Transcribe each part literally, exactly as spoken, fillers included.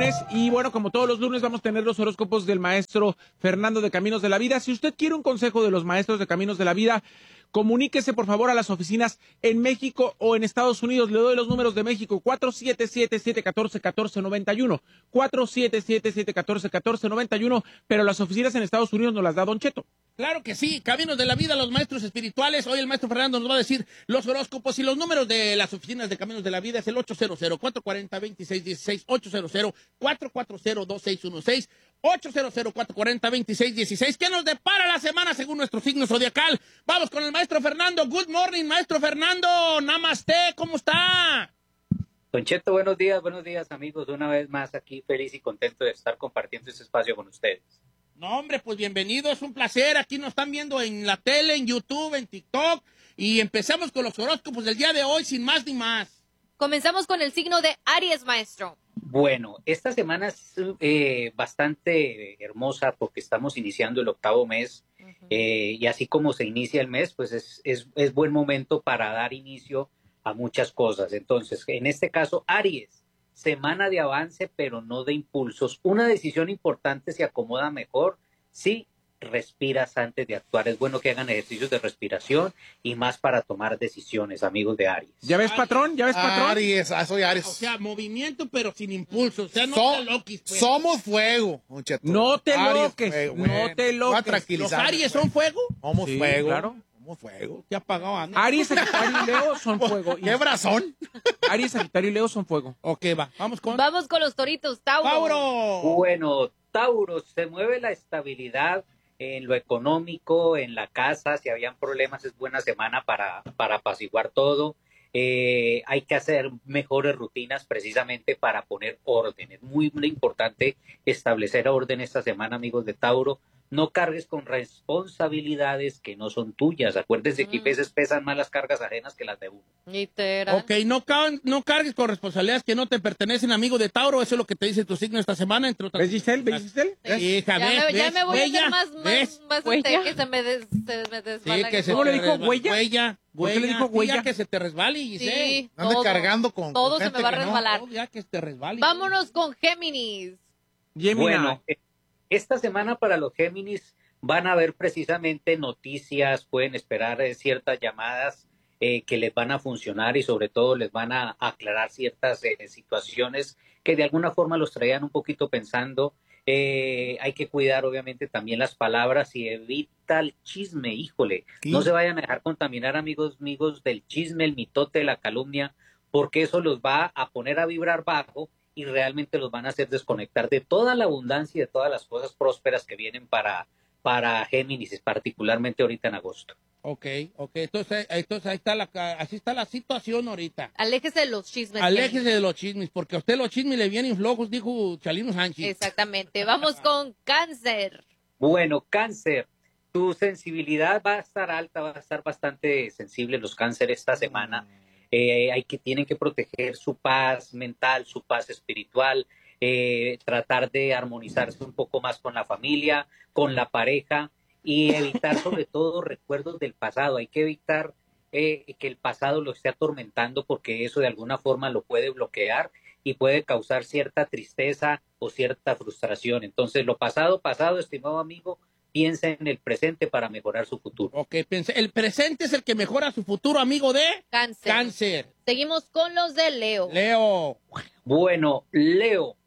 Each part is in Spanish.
lunes y bueno, como todos los lunes vamos a tener los horóscopos del maestro Fernando de Caminos de la Vida. Si usted quiere un consejo de los maestros de Caminos de la Vida, comuníquese por favor a las oficinas en México o en Estados Unidos. Le doy los números de México: cuatro siete siete, siete uno cuatro, uno cuatro nueve uno, cuatro siete siete, siete uno cuatro, uno cuatro nueve uno, pero las oficinas en Estados Unidos nos las da Don Cheto. Claro que sí, Caminos de la Vida, los maestros espirituales. Hoy el maestro Fernando nos va a decir los horóscopos y los números de las oficinas de Caminos de la Vida. Es el ocho cero cero, cuatro cuatro cero, dos seis uno seis, ocho cero cero, cuatro cuatro cero, dos seis uno seis, ocho cero cero, cuatro cuatro cero, dos seis uno seis. ¿Qué nos depara la semana según nuestro signo zodiacal? Vamos con el maestro Fernando. Good morning, maestro Fernando. Namaste, ¿cómo está? Don Cheto, buenos días, buenos días, amigos. Una vez más aquí, feliz y contento de estar compartiendo este espacio con ustedes. No, hombre, pues bienvenido, es un placer. Aquí nos están viendo en la tele, en YouTube, en TikTok. Y empezamos con los horóscopos del día de hoy, sin más ni más. Comenzamos con el signo de Aries, maestro. Bueno, esta semana es eh, bastante hermosa porque estamos iniciando el octavo mes. Uh-huh. eh, y así como se inicia el mes, pues es, es, es buen momento para dar inicio a muchas cosas. Entonces, en este caso, Aries. Semana de avance, pero no de impulsos. Una decisión importante se acomoda mejor si respiras antes de actuar. Es bueno que hagan ejercicios de respiración y más para tomar decisiones, amigos de Aries. ¿Ya ves, patrón? ¿Ya ves, patrón? Aries, ah, soy Aries. O sea, movimiento, pero sin impulsos. O sea, no So- te loquis, pues. Somos fuego, Cheto. No te Aries, loques, fuego, no bueno. te Voy a loques. ¿Los tranquilizarme, Aries pues. son fuego? Somos Sí, fuego. claro. Somos fuego. ¿Qué apagado anda? Aries, Sagitario y Leo son fuego. ¿Qué brazón? Aries, Sagitario y Leo son fuego. Ok, va. Vamos con... Vamos con los toritos, Tauro. ¡Tauro! Bueno, Tauro, se mueve la estabilidad en lo económico, en la casa. Si habían problemas, es buena semana para, para apaciguar todo. Eh, hay que hacer mejores rutinas precisamente para poner orden. Es muy, muy importante establecer orden esta semana, amigos de Tauro. No cargues con responsabilidades que no son tuyas. Acuérdense que a veces pesan más las cargas ajenas que las de uno. Literal. Ok, no, ca- no cargues con responsabilidades que no te pertenecen, amigo de Tauro. Eso es lo que te dice tu signo esta semana, entre otras ¿Ves, Giselle? ¿Ves, Giselle? cosas. Hija, Ya, ¿ves? me, ya ¿ves? me voy a Huella, hacer más, ¿ves? más, más ¿Huella? este, que se me, des, se me desbala. Sí, que se ¿Cómo te le dijo, resbala- huella? Huella, ¿Por qué le huella. dijo Sí, huella? ya que se te resbale, Giselle. Sí, Ande todo, cargando con todo con se gente me va a que no. resbalar. No, ya que se te resbale. Vámonos con Géminis. Gemini. Bueno, eh, esta semana para los Géminis van a haber precisamente noticias, pueden esperar eh, ciertas llamadas eh, que les van a funcionar y sobre todo les van a aclarar ciertas eh, situaciones que de alguna forma los traían un poquito pensando. Eh, hay que cuidar obviamente también las palabras y evita el chisme, híjole. Sí. No se vayan a dejar contaminar, amigos, amigos, del chisme, el mitote, la calumnia, porque eso los va a poner a vibrar bajo y realmente los van a hacer desconectar de toda la abundancia y de todas las cosas prósperas que vienen para, para Géminis, particularmente ahorita en agosto. Ok, ok. Entonces, entonces ahí está la, así está la situación ahorita. Aléjese de los chismes. Aléjese Géminis. de los chismes, porque a usted los chismes le vienen flojos, dijo Chalino Sánchez. Exactamente. Vamos con Cáncer. Bueno, Cáncer, tu sensibilidad va a estar alta, va a estar bastante sensible los Cáncer esta semana. Eh, hay que, tienen que proteger su paz mental, su paz espiritual, eh, tratar de armonizarse un poco más con la familia, con la pareja y evitar sobre todo recuerdos del pasado. Hay que evitar eh, que el pasado lo esté atormentando porque eso de alguna forma lo puede bloquear y puede causar cierta tristeza o cierta frustración. Entonces, lo pasado, pasado, estimado amigo, piensa en el presente para mejorar su futuro. Ok, pensé, el presente es el que mejora su futuro, amigo de Cáncer. Cáncer. Seguimos con los de Leo. Leo. Bueno, Leo,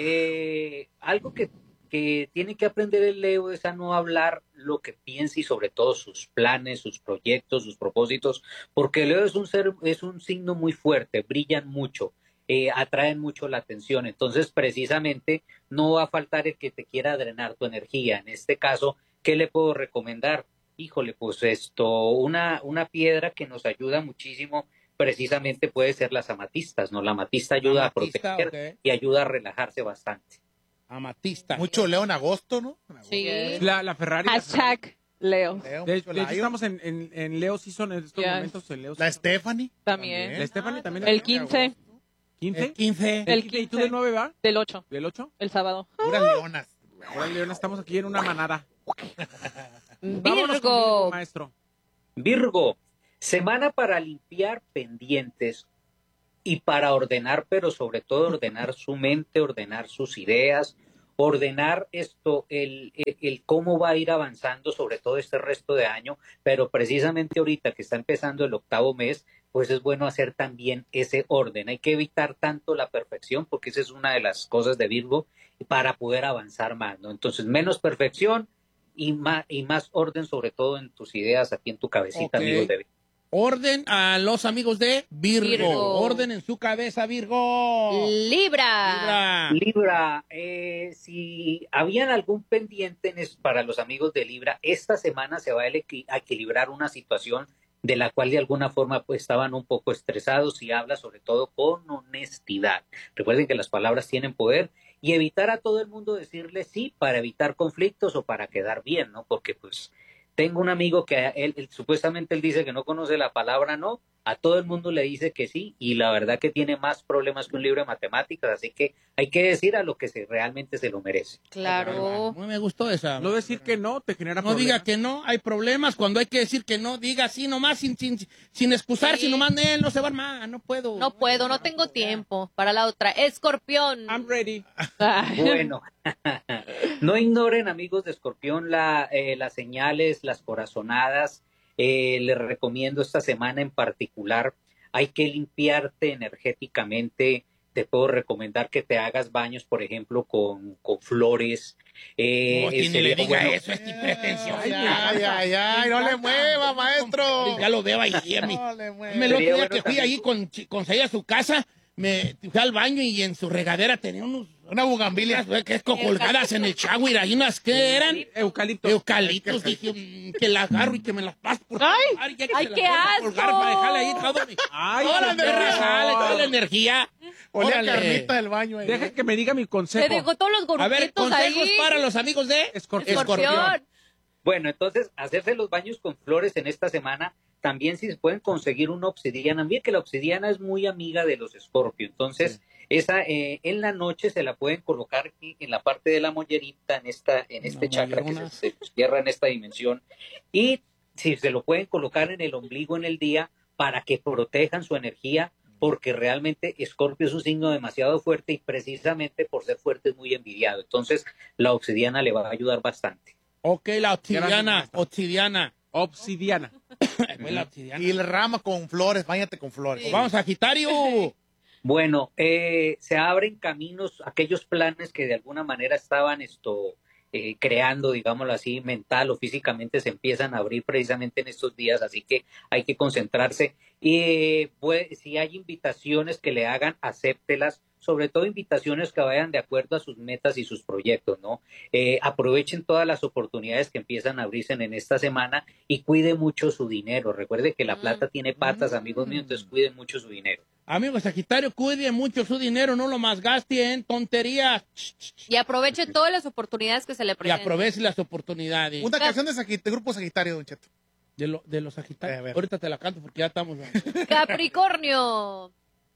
eh, algo que, que tiene que aprender el Leo es a no hablar lo que piensa y sobre todo sus planes, sus proyectos, sus propósitos, porque Leo es un ser, es un signo muy fuerte, brillan mucho. Eh, atraen mucho la atención, entonces precisamente no va a faltar el que te quiera drenar tu energía. En este caso, ¿qué le puedo recomendar? Híjole, pues esto, una, una piedra que nos ayuda muchísimo precisamente puede ser las amatistas, ¿no? La amatista ayuda Amatista, a proteger okay. y ayuda a relajarse bastante. Amatista. Mucho Leo en agosto, ¿no? En agosto. Sí. La, la Ferrari. la Ferrari. Hashtag Leo. Leo, De, mucho de hecho, Lion. estamos en, en, en Leo Season en estos Yes. momentos. En Leo La Season. Stephanie. También. La Stephanie también. El quince ¿quince? El quince. ¿El quince? ¿Y tú del nueve va? del ocho, ¿Del ocho? el sábado. Puras leonas. Ahora, Leona, estamos aquí en una manada. Vámonos con Virgo, Virgo. maestro. Virgo, semana para limpiar pendientes. y para ordenar, pero sobre todo ordenar su mente, ordenar sus ideas, ordenar esto, el, el, el cómo va a ir avanzando, sobre todo este resto de año, pero precisamente ahorita que está empezando el octavo mes, pues es bueno hacer también ese orden. Hay que evitar tanto la perfección, porque esa es una de las cosas de Virgo, para poder avanzar más, ¿no? Entonces, menos perfección y más, y más orden, sobre todo en tus ideas, aquí en tu cabecita, Ok. amigos de Virgo. Orden a los amigos de Virgo. Virgo. Orden en su cabeza, Virgo. Libra. Libra. Libra, eh, si habían algún pendiente en es- para los amigos de Libra, esta semana se va a, equi- a equilibrar una situación de la cual de alguna forma pues estaban un poco estresados y habla sobre todo con honestidad. Recuerden que las palabras tienen poder y evitar a todo el mundo decirle sí para evitar conflictos o para quedar bien, ¿no? Porque pues tengo un amigo que a él, él- supuestamente él dice que no conoce la palabra no, a todo el mundo le dice que sí y la verdad que tiene más problemas que un libro de matemáticas, así que hay que decir a lo que se, realmente se lo merece. Claro. Muy me gustó esa. No decir que no te genera No problemas. diga que no, hay problemas. Cuando hay que decir que no, diga sí nomás, sin, sin, sin excusar, Sí. sin nomás, él no se va a armar, no puedo. No puedo, no tengo tiempo para la otra. Escorpión. I'm ready. Bueno, no ignoren, amigos de Escorpión, la, eh, las señales, las corazonadas. Eh, les recomiendo esta semana en particular, hay que limpiarte energéticamente. Te puedo recomendar que te hagas baños, por ejemplo, con, con flores. Eh, Oye, ni sería le diga bueno- eso, este pretencioso. Ay, ay, ay, ay, no le mueva, maestro. Ya lo veo ahí a mí. No le mueva. Me el otro Sería día bueno que fui también- ahí con, con Saya a su casa, me fui al baño y en su regadera tenía unos Una bugambilia. unas que es colgadas en el shower, hay unas que eran Eucalipto. eucaliptos, dije mm, que las agarro y que me las paso por Ay, colgar, ya que ay, se las qué vuelvo a asco. colgar para dejarle ahí todo mi- Ay, toda la qué energía, feo. sale, toda la energía. Olía Órale. carnita del baño ahí. Deja que me diga mi Se consejo. dejó todos los A ver, gorritos consejos ahí. para los amigos de Escorpión. Escorpión. Bueno, entonces, hacerse los baños con flores en esta semana, también si se pueden conseguir una obsidiana, mira que la obsidiana es muy amiga de los Escorpio, entonces, esa eh, en la noche se la pueden colocar aquí en la parte de la mollerita, en esta, en este Una chakra que mollerona. se, se cierra en esta dimensión, y si se lo pueden colocar en el ombligo en el día para que protejan su energía, porque realmente Escorpio es un signo demasiado fuerte y precisamente por ser fuerte es muy envidiado, entonces la obsidiana le va a ayudar bastante. Ok, la obsidiana, Gracias, maestro. obsidiana. Obsidiana. Fue la obsidiana. Y el rama con flores, báñate con flores. Sí. Vamos, Sagitario. Bueno, eh, se abren caminos, aquellos planes que de alguna manera estaban esto eh, creando, digámoslo así, mental o físicamente, se empiezan a abrir precisamente en estos días, así que hay que concentrarse. Y eh, pues, si hay invitaciones que le hagan, acéptelas, sobre todo invitaciones que vayan de acuerdo a sus metas y sus proyectos, ¿no? Eh, aprovechen todas las oportunidades que empiezan a abrirse en esta semana y cuide mucho su dinero. Recuerde que la Mm. plata tiene patas, amigos míos, entonces cuiden mucho su dinero. Amigo Sagitario, cuide mucho su dinero, no lo más gaste en tonterías. Y aproveche todas las oportunidades que se le Y presenten. aproveche las oportunidades. Una canción de, Sagit- de Grupo Sagitario, Don Cheto. De, lo- de los Eh, a Sagitarios. ver. Ahorita te la canto porque ya estamos. Capricornio.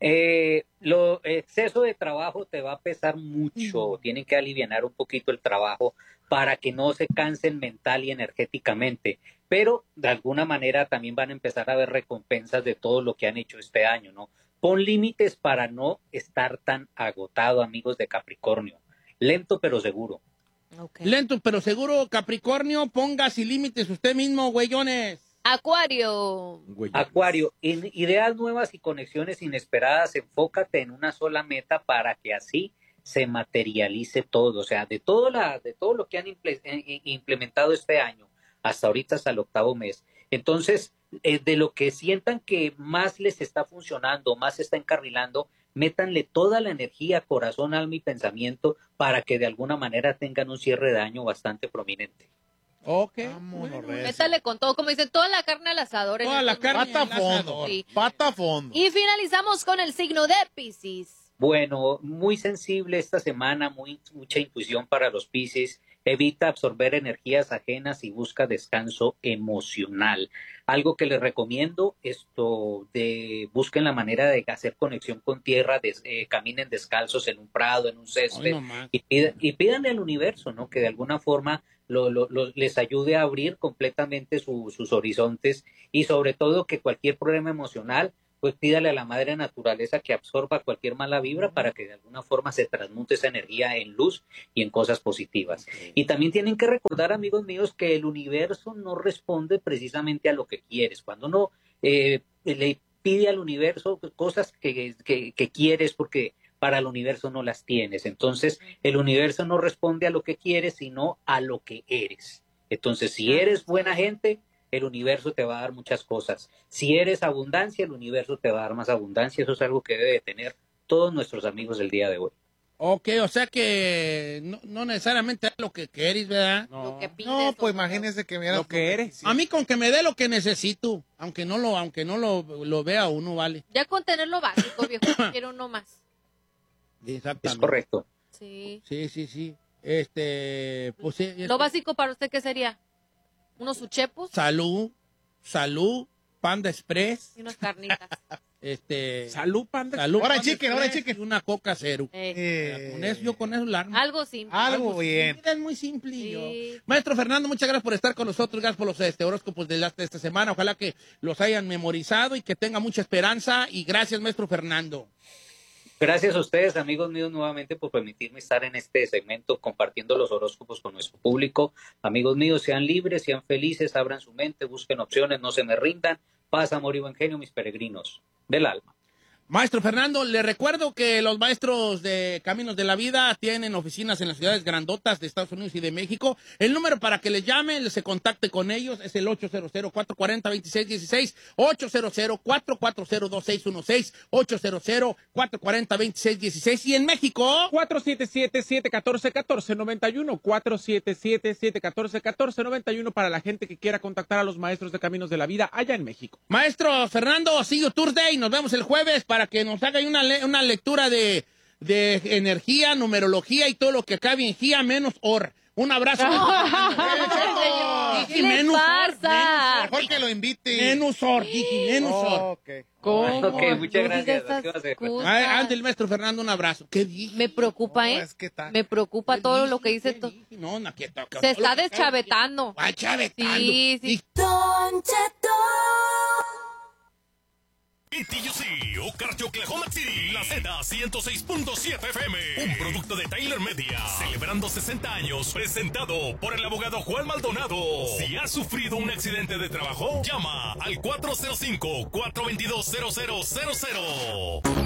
Eh, lo exceso de trabajo te va a pesar mucho, tienen que alivianar un poquito el trabajo para que no se cansen mental y energéticamente, pero de alguna manera también van a empezar a ver recompensas de todo lo que han hecho este año, ¿no? Pon límites para no estar tan agotado, amigos de Capricornio, lento pero seguro. Ok. Lento, pero seguro, Capricornio, ponga sin límites usted mismo, güeyones. Acuario. Güey. Acuario, en ideas nuevas y conexiones inesperadas, enfócate en una sola meta para que así se materialice todo, o sea, de todo, la, de todo lo que han imple- eh, implementado este año, hasta ahorita, hasta el octavo mes. Entonces, eh, de lo que sientan que más les está funcionando, más se está encarrilando, métanle toda la energía, corazón, alma y pensamiento para que de alguna manera tengan un cierre de año bastante prominente. Ok. Vámonos, bueno. recio. Métale con todo, como dice, toda la carne al asador. en Toda la estos carne Pata a al fondo. asador. Sí. Pata a fondo. Y finalizamos con el signo de Piscis. Bueno, muy sensible esta semana, muy, mucha intuición para los Piscis. Evita absorber energías ajenas y busca descanso emocional. Algo que les recomiendo, esto de busquen la manera de hacer conexión con tierra, des- eh, caminen descalzos en un prado, en un Hoy césped, no más. y, pida- y pídanle al universo, ¿no? Que de alguna forma lo- lo- lo- les ayude a abrir completamente su- sus horizontes y sobre todo que cualquier problema emocional pues pídale a la madre naturaleza que absorba cualquier mala vibra para que de alguna forma se transmute esa energía en luz y en cosas positivas. Y también tienen que recordar, amigos míos, que el universo no responde precisamente a lo que quieres. Cuando uno eh, le pide al universo cosas que, que, que quieres porque para el universo no las tienes. Entonces, el universo no responde a lo que quieres, sino a lo que eres. Entonces, si eres buena gente, el universo te va a dar muchas cosas. Si eres abundancia, el universo te va a dar más abundancia. Eso es algo que debe de tener todos nuestros amigos del día de hoy. Ok, o sea que no, no necesariamente es lo que quieres, ¿verdad? No, Lo que pides, No, pues don Teo. imagínese que mira Lo que eres. A mí con que me dé lo que necesito, aunque no lo, aunque no lo, lo vea uno, vale. Ya con tener lo básico, viejo, quiero uno más. Exactamente. Es correcto. Sí. Sí, sí, sí. Este, pues sí. Lo este, básico para usted, ¿qué sería? ¿Unos uchepos Salud, salud, Panda Express, y unas carnitas? este, Salud, Panda. salud, Ahora Panda chicken, ahora Express chicken. y una Coca Cero. Eh, Eh, Con eso, yo con eso la armo. algo simple. Algo Algo bien. simple, es muy simple. Sí. yo. Maestro Fernando, muchas gracias por estar con nosotros, gracias por los este, horóscopos de, la- de esta semana. Ojalá que los hayan memorizado y que tenga mucha esperanza. Y gracias, maestro Fernando. Gracias a ustedes, amigos míos, nuevamente por permitirme estar en este segmento compartiendo los horóscopos con nuestro público. Amigos míos, sean libres, sean felices, abran su mente, busquen opciones, no se me rindan. Paz, amor y buen genio, mis peregrinos del alma. Maestro Fernando, le recuerdo que los maestros de Caminos de la Vida tienen oficinas en las ciudades grandotas de Estados Unidos y de México. El número para que les llamen, se contacte con ellos es el ocho cero cero, cuatro cuatro cero, dos seis uno seis, ocho cero cero, cuatro cuatro cero, dos seis uno seis, ocho cero cero, cuatro cuatro cero, dos seis uno seis. Y en México, cuatro siete siete, siete uno cuatro, uno cuatro nueve uno, cuatro siete siete, siete uno cuatro, uno cuatro nueve uno para la gente que quiera contactar a los maestros de Caminos de la Vida allá en México. maestro Fernando, see you Tuesday. Nos vemos el jueves para que nos haga una, le- una lectura de, de energía, numerología y todo lo que acabe en gia menos or. Un abrazo. Señor, Dije ¿qué le menos or, pasa? Mejor que lo invite. Menos or, dije menos or. Oh, ok. ¿Cómo? Ok, muchas No diga gracias. esas ¿Qué va a hacer? cosas. Ah, ande el maestro Fernando, un abrazo. ¿Qué dije? Me preocupa, No, ¿eh? es que está- Me preocupa ¿Qué todo dije? lo que dice. ¿Qué to- dije? No, no, que to- que- Se todo lo está que acabe- deschavetando. ¿Cuál chavetando? Sí, sí. Dije, Don Cheto. E T U C, Okarche, Oklahoma City, la Z ciento seis punto siete F M, un producto de Tyler Media, celebrando sesenta años, presentado por el abogado Juan Maldonado. Si has sufrido un accidente de trabajo, llama al cuatro cero cinco, cuatro dos dos, cero cero cero cero.